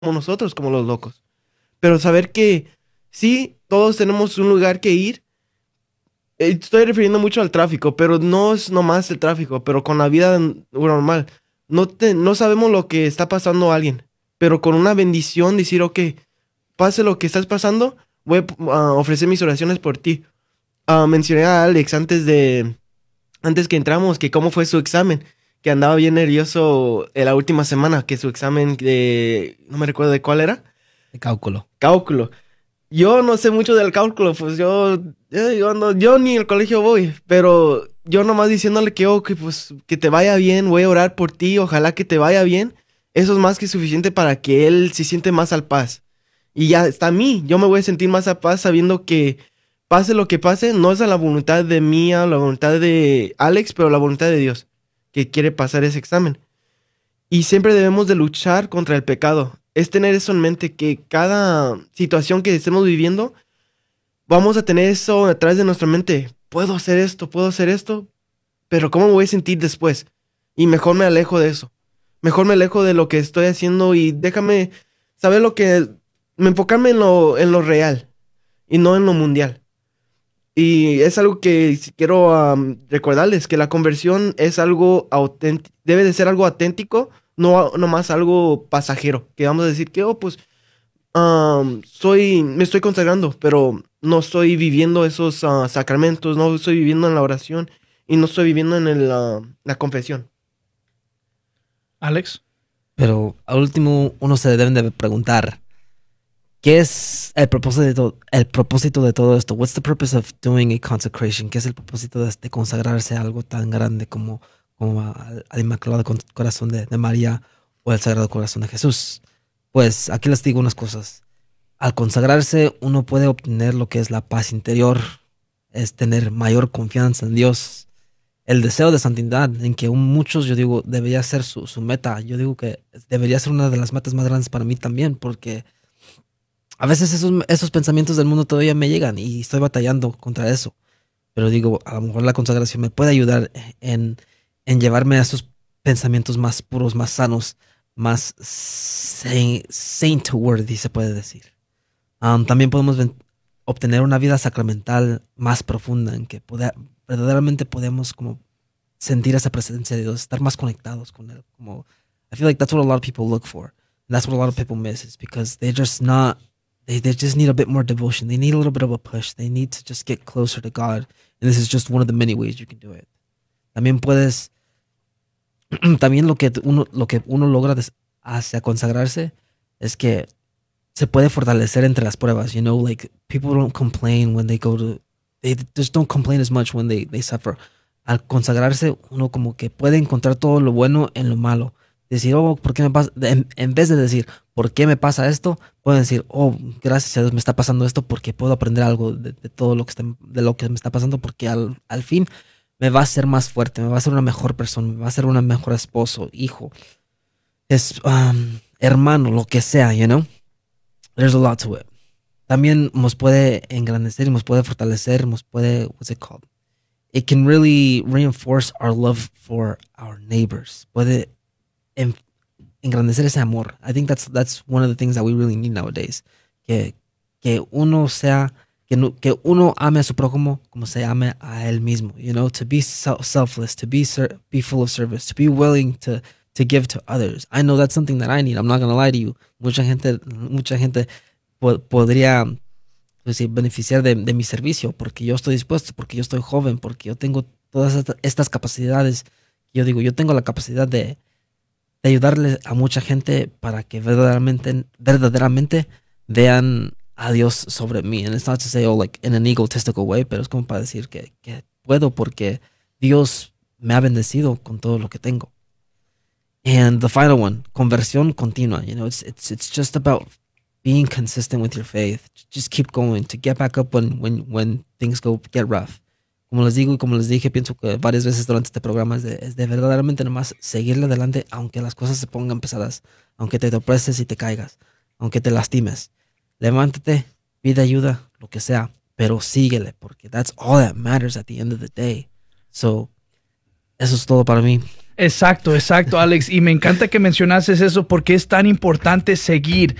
como nosotros, como los locos. Pero saber que sí, todos tenemos un lugar que ir. Estoy refiriendo mucho al tráfico, pero no es nomás el tráfico, pero con la vida normal. No sabemos lo que está pasando a alguien, pero con una bendición decir, ok, pase lo que estás pasando, voy a ofrecer mis oraciones por ti. Mencioné a Alex antes que entramos, que cómo fue su examen, que andaba bien nervioso la última semana, que su examen no me recuerdo de cuál era, De cálculo. cálculo. Yo no sé mucho del cálculo, pues yo ni al colegio voy, pero yo nomás diciéndole que, oh, que, pues, que te vaya bien, voy a orar por ti, ojalá que te vaya bien, eso es más que suficiente para que él se siente más al paz. Y ya está a mí, yo me voy a sentir más a paz sabiendo que pase lo que pase, no es a la voluntad de mía, la voluntad de Alex, pero la voluntad de Dios, que quiere pasar ese examen. Y siempre debemos de luchar contra el pecado. Es tener eso en mente, que cada situación que estemos viviendo, vamos a tener eso atrás de nuestra mente. Puedo hacer esto, pero ¿cómo me voy a sentir después? Y mejor me alejo de eso. Mejor me alejo de lo que estoy haciendo y déjame saber me enfocarme en lo real y no en lo mundial. Y es algo que quiero recordarles, que la conversión es algo auténtico, debe de ser algo auténtico, no más algo pasajero. Que vamos a decir que, oh, pues, me estoy consagrando, pero no estoy viviendo esos sacramentos, no estoy viviendo en la oración y no estoy viviendo en la confesión. Alex. Pero al último uno se deben de preguntar, ¿qué es el propósito de todo esto? What's the purpose of doing a consecration? ¿Qué es el propósito de consagrarse a algo tan grande como al Inmaculado Corazón de María o el Sagrado Corazón de Jesús? Pues aquí les digo unas cosas. Al consagrarse uno puede obtener lo que es la paz interior, es tener mayor confianza en Dios, el deseo de santidad, en que muchos, yo digo, debería ser su meta. Yo digo que debería ser una de las metas más grandes para mí también, porque a veces esos pensamientos del mundo todavía me llegan y estoy batallando contra eso. Pero digo, a lo mejor la consagración me puede ayudar en llevarme a esos pensamientos más puros, más sanos, más saint-worthy, se puede decir. También podemos obtener una vida sacramental más profunda, en que verdaderamente podemos como sentir esa presencia de Dios, estar más conectados con Él. Como, I feel like that's what a lot of people look for. And that's what a lot of people miss, is because they're just not, they just need a bit more devotion. They need a little bit of a push. They need to just get closer to God. And this is just one of the many ways you can do it. También puedes, también lo que uno logra hacia consagrarse es que se puede fortalecer entre las pruebas. You know, like people don't complain when they they just don't complain as much when they suffer. Al consagrarse, uno como que puede encontrar todo lo bueno en lo malo. Decir, oh, ¿por qué me pasa? En vez de decir, ¿por qué me pasa esto? Pueden decir, oh, gracias a Dios me está pasando esto porque puedo aprender algo de todo de lo que me está pasando, porque al fin me va a hacer más fuerte, me va a hacer una mejor persona, me va a hacer una mejor esposo, hijo, hermano, lo que sea, you know? There's a lot to it. También nos puede engrandecer y nos puede fortalecer, nos puede, what's it called? It can really reinforce our love for our neighbors. Puede engrandecer ese amor. I think that's one of the things that we really need nowadays. Que uno sea, que uno ame a su prójimo como se ame a él mismo. You know, to be selfless, to be full of service, to be willing to give to others. I know that's something that I need. I'm not gonna lie to you. Mucha gente podría, pues, sí, beneficiar de mi servicio porque yo estoy dispuesto, porque yo estoy joven, porque yo tengo todas estas capacidades. Yo digo, yo tengo la capacidad de ayudarle a mucha gente para que verdaderamente vean a Dios sobre mí. And it's not to say, oh, like in an egotistical way, pero es como para decir que puedo porque Dios me ha bendecido con todo lo que tengo. And the final one, conversión continua. You know, it's just about being consistent with your faith. Just keep going, to get back up when things get rough. Como les digo y como les dije, pienso que varias veces durante este programa es de verdaderamente nomás seguirle adelante, aunque las cosas se pongan pesadas, aunque te tropeces y te caigas, aunque te lastimes. Levántate, pide ayuda, lo que sea, pero síguele, porque that's all that matters at the end of the day. So, eso es todo para mí. Exacto, Alex. Y me encanta que mencionases eso porque es tan importante seguir